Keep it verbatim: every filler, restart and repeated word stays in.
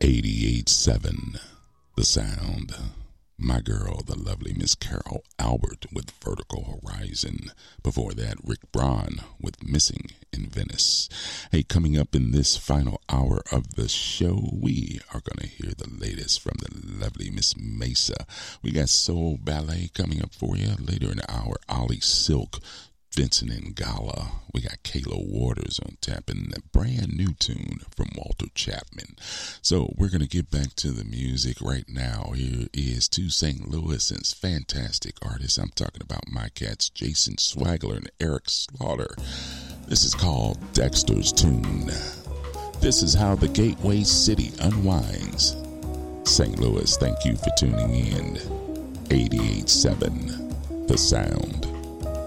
eighty-eight seven, The Sound. My girl, the lovely Miss Carol Albert with Vertical Horizon. Before that, Rick Braun with Missing in Venice. Hey, coming up in this final hour of the show, we are going to hear the latest from the lovely Miss Mesa. We got Soul Ballet coming up for you later in the hour. Ollie Silk, Vincent and Gala. We got Kayla Waters on tap and a brand new tune from Walter Chapman. So we're going to get back to the music right now. Here is two Saint Louis's fantastic artists. I'm talking about my cats, Jason Swagler and Eric Slaughter. This is called Dexter's Tune. This is how the Gateway City unwinds. Saint Louis, thank you for tuning in. eighty-eight seven, The Sound.